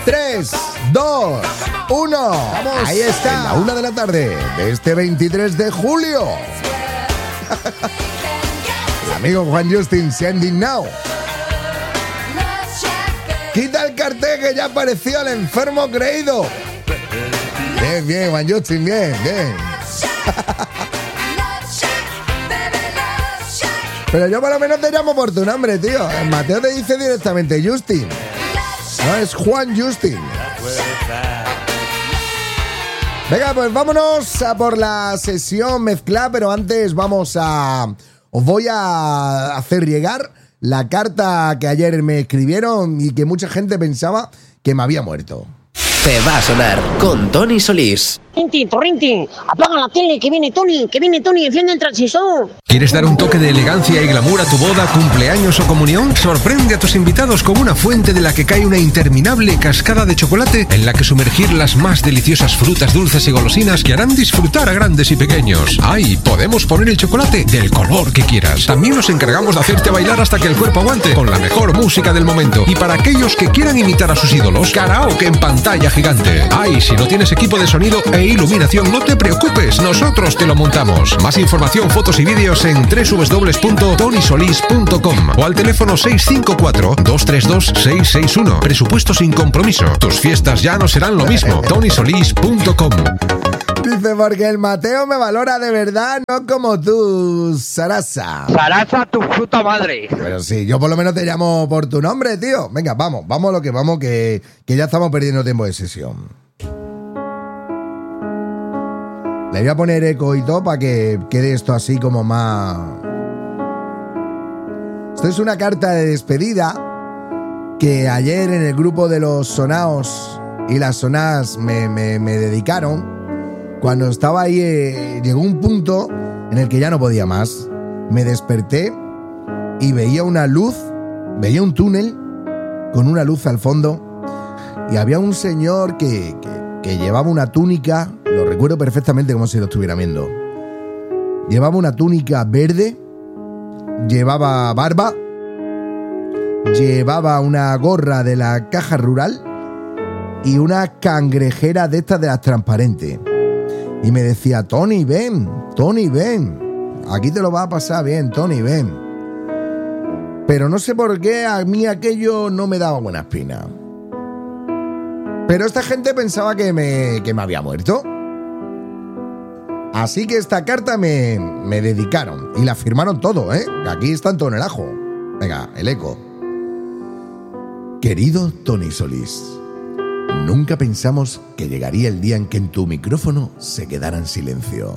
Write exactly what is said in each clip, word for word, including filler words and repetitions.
tres, dos, uno. Vamos. Ahí está. En la una de la tarde de este veintitrés de julio. El amigo Juan Justin se ha indignado. Quita el cartel que ya apareció el enfermo creído. Bien, bien, Juan Justin, bien, bien. Pero yo por lo menos te llamo por tu nombre, tío. Mateo te dice directamente Justin. No, es Juan Justin. Venga, pues vámonos a por la sesión mezcla, pero antes vamos a... Os voy a hacer llegar la carta que ayer me escribieron y que mucha gente pensaba que me había muerto. Te va a sonar con Tony Solís. Rintin, Torrintin, apaga la tele, que viene Tony, que viene Tony, enciende el transistor. ¿Quieres dar un toque de elegancia y glamour a tu boda, cumpleaños o comunión? Sorprende a tus invitados con una fuente de la que cae una interminable cascada de chocolate en la que sumergir las más deliciosas frutas dulces y golosinas que harán disfrutar a grandes y pequeños. ¡Ay! Podemos poner el chocolate del color que quieras. También nos encargamos de hacerte bailar hasta que el cuerpo aguante con la mejor música del momento. Y para aquellos que quieran imitar a sus ídolos, karaoke en pantalla gigante. ¡Ay! Si no tienes equipo de sonido e iluminación, no te preocupes, nosotros te lo montamos. Más información, fotos y vídeos en doble u doble u doble u punto tony solís punto com o al teléfono seis cinco cuatro, dos tres dos, seis seis uno. Presupuesto sin compromiso. Tus fiestas ya no serán lo mismo. tony solís punto com. Dice, porque el Mateo me valora de verdad, no como tú, Sarasa. Sarasa, tu puta madre. Pero sí, yo por lo menos te llamo por tu nombre, tío. Venga, vamos, vamos a lo que vamos, que, que ya estamos perdiendo tiempo de sesión. Le voy a poner eco y todo para que quede esto así como más... Esto es una carta de despedida que ayer en el grupo de los sonaos y las sonadas me, me, me dedicaron. Cuando estaba ahí, eh, llegó un punto en el que ya no podía más. Me desperté y veía una luz, veía un túnel con una luz al fondo y había un señor que... que que llevaba una túnica, lo recuerdo perfectamente como si lo estuviera viendo. Llevaba una túnica verde, llevaba barba, llevaba una gorra de la caja rural y una cangrejera de estas de las transparentes. Y me decía, Tony, ven, Tony, ven, aquí te lo va a pasar bien, Tony, ven. Pero no sé por qué a mí aquello no me daba buena espina. Pero esta gente pensaba que me, que me había muerto. Así que esta carta me, me dedicaron y la firmaron todo, ¿eh? Aquí están todo en el ajo. Venga, el eco. Querido Tony Solís, nunca pensamos que llegaría el día en que en tu micrófono se quedara en silencio.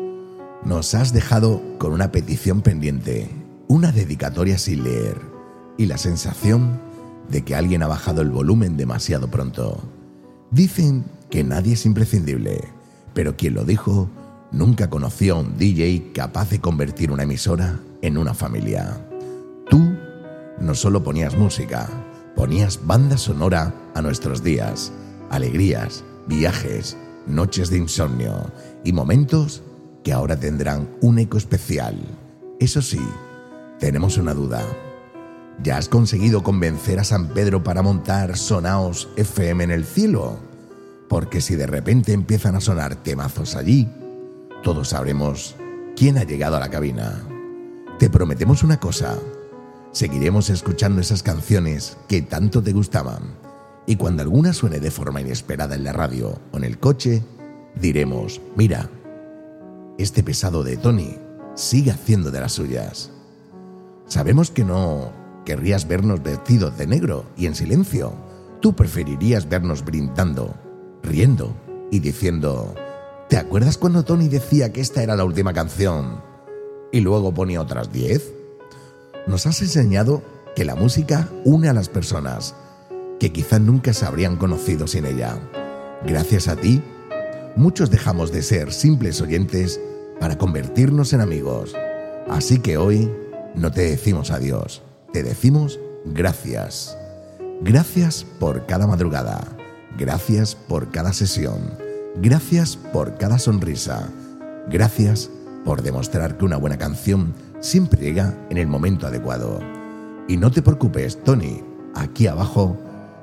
Nos has dejado con una petición pendiente, una dedicatoria sin leer y la sensación de que alguien ha bajado el volumen demasiado pronto. Dicen que nadie es imprescindible, pero quien lo dijo nunca conoció a un D J capaz de convertir una emisora en una familia. Tú no solo ponías música, ponías banda sonora a nuestros días, alegrías, viajes, noches de insomnio y momentos que ahora tendrán un eco especial. Eso sí, tenemos una duda. ¿Ya has conseguido convencer a San Pedro para montar Sonaos F M en el cielo? Porque si de repente empiezan a sonar temazos allí, todos sabremos quién ha llegado a la cabina. Te prometemos una cosa. Seguiremos escuchando esas canciones que tanto te gustaban. Y cuando alguna suene de forma inesperada en la radio o en el coche, diremos, mira, este pesado de Tony sigue haciendo de las suyas. Sabemos que no querrías vernos vestidos de negro y en silencio. Tú preferirías vernos brindando, riendo y diciendo, ¿te acuerdas cuando Tony decía que esta era la última canción y luego ponía otras diez? Nos has enseñado que la música une a las personas, que quizá nunca se habrían conocido sin ella. Gracias a ti, muchos dejamos de ser simples oyentes para convertirnos en amigos. Así que hoy no te decimos adiós, te decimos gracias. Gracias por cada madrugada, gracias por cada sesión, gracias por cada sonrisa, gracias por demostrar que una buena canción siempre llega en el momento adecuado. Y no te preocupes, Tony, aquí abajo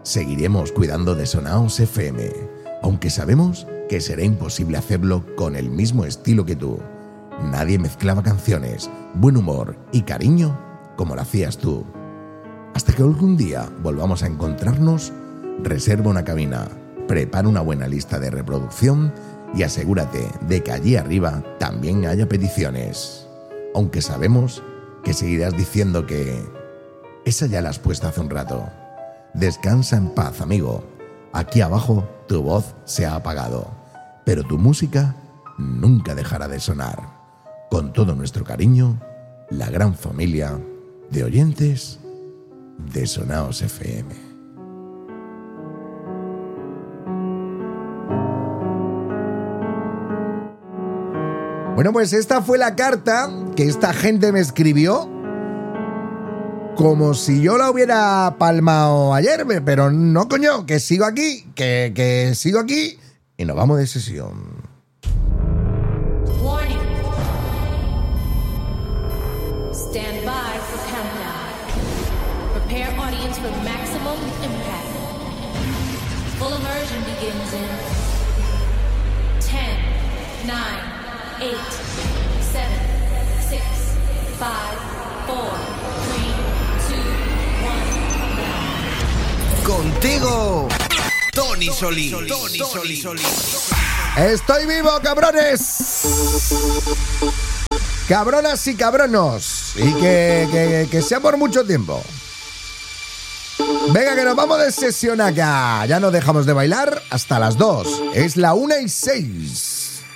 seguiremos cuidando de Sonaos F M, aunque sabemos que será imposible hacerlo con el mismo estilo que tú. Nadie mezclaba canciones, buen humor y cariño como lo hacías tú. Hasta que algún día volvamos a encontrarnos, reserva una cabina, prepara una buena lista de reproducción y asegúrate de que allí arriba también haya peticiones. Aunque sabemos que seguirás diciendo que esa ya la has puesto hace un rato. Descansa en paz, amigo. Aquí abajo tu voz se ha apagado, pero tu música nunca dejará de sonar. Con todo nuestro cariño, la gran familia de oyentes de Sonaos F M. Bueno, pues esta fue la carta que esta gente me escribió, como si yo la hubiera palmado ayer, pero no, coño, que sigo aquí, que, que sigo aquí y nos vamos de sesión. Warning. Stand by for countdown. Prepare audience for maximum impact. Full immersion begins in ten, nine, eight, seven, six, five, four, three, two, one. Contigo, Tony Solís. Tony Solís. ¡Estoy vivo, cabrones! Cabronas y cabronos. Y que, que, que sea por mucho tiempo. Venga, que nos vamos de sesión acá. Ya no dejamos de bailar hasta las dos. Es la una y seis.